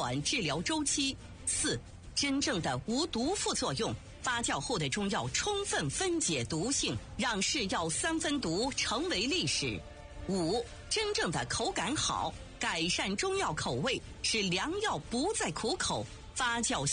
短治疗周期。4、真正的无毒副作用。发酵后的中药充分分解毒性，让是药3分毒成为历史。5、真正的口感好，改善中药口味，使良药不再苦口。发酵